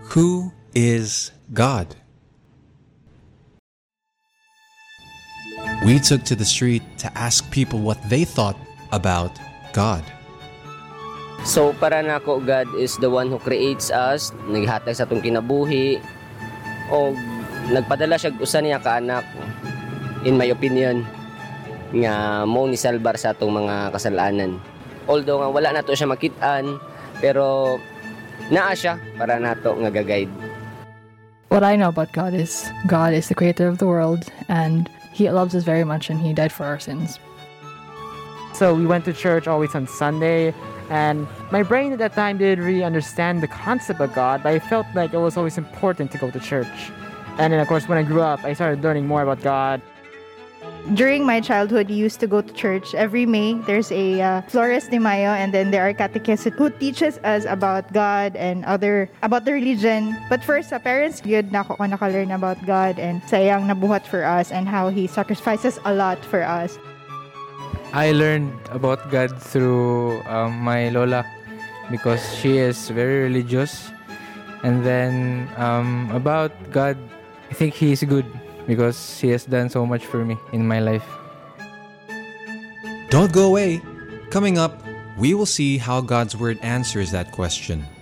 Who is God? We took to the street to ask people what they thought about God. So para nako, God is the one who creates us, naghatag sa atong kinabuhi, o nagpadala siya usa niya ka anak, in my opinion, nga mo ni salbar sa atong mga kasalanan. Although nga wala nato siya makit-an, pero naa siya para nato nga ga-guide. What I know about God is the creator of the world, and He loves us very much, and He died for our sins. So we went to church always on Sunday, and my brain at that time didn't really understand the concept of God, but I felt like it was always important to go to church. And then, of course, when I grew up, I started learning more about God. During my childhood, we used to go to church. Every May, there's a Flores de Mayo, and then there are catechists who teaches us about God and about the religion. But first, sa parents, yun na ako naka-learn about God and sayang nabuhat for us and how He sacrifices a lot for us. I learned about God through my lola because she is very religious. And then about God, I think He is good because He has done so much for me in my life. Don't go away. Coming up, we will see how God's Word answers that question.